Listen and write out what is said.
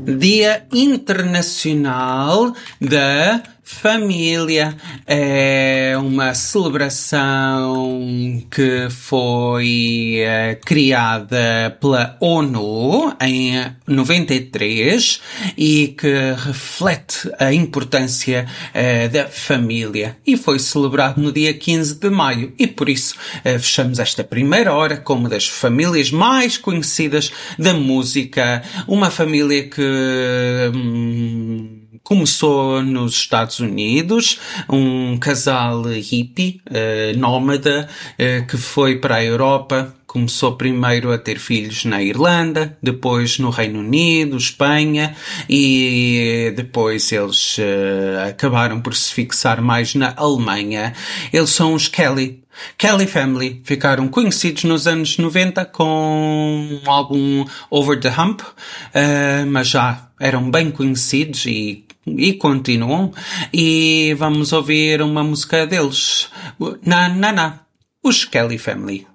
Dia Internacional da Família. É uma celebração que foi criada pela ONU em 93 e que reflete a importância da família. E foi celebrado no dia 15 de maio. E por isso fechamos esta primeira hora com uma das famílias mais conhecidas da música. Uma família que começou nos Estados Unidos, um casal hippie, nómada, que foi para a Europa. Começou primeiro a ter filhos na Irlanda, depois no Reino Unido, Espanha, e depois eles acabaram por se fixar mais na Alemanha. Eles são os Kelly Family. Ficaram conhecidos nos anos 90 com o álbum Over the Hump, mas já eram bem conhecidos e continuam. E vamos ouvir uma música deles, Na Na Na, os Kelly Family.